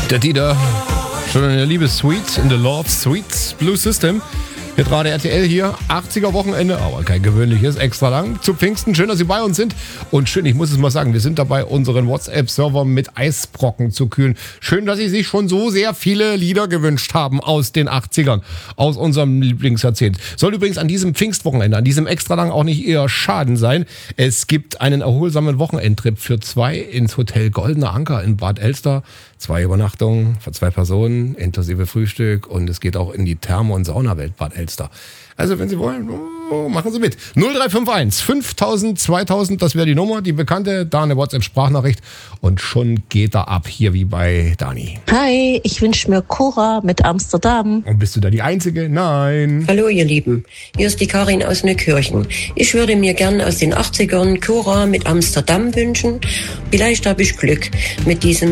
Der Dieter, schon in der Liebessuite, in the Love Suite, Blue System. Jetzt gerade RTL hier, 80er Wochenende, aber kein gewöhnliches, extra lang zu Pfingsten. Schön, dass Sie bei uns sind und schön, ich muss es mal sagen, wir sind dabei, unseren WhatsApp-Server mit Eisbrocken zu kühlen. Schön, dass Sie sich schon so sehr viele Lieder gewünscht haben aus den 80ern, aus unserem Lieblingsjahrzehnt. Soll übrigens an diesem Pfingstwochenende, an diesem extra lang auch nicht eher Schaden sein. Es gibt einen erholsamen Wochenendtrip für 2 ins Hotel Goldener Anker in Bad Elster. 2 Übernachtungen für 2 Personen, inklusive Frühstück und es geht auch in die Therme- und Saunawelt Bad Elster. Also wenn Sie wollen, machen Sie mit. 0351 5000 2000, das wäre die Nummer, die bekannte, da eine WhatsApp-Sprachnachricht und schon geht er ab, hier wie bei Dani. Hi, ich wünsche mir Cora mit Amsterdam. Und bist du da die Einzige? Nein. Hallo ihr Lieben, hier ist die Karin aus Neukirchen. Ich würde mir gern aus den 80ern Cora mit Amsterdam wünschen. Vielleicht habe ich Glück mit diesem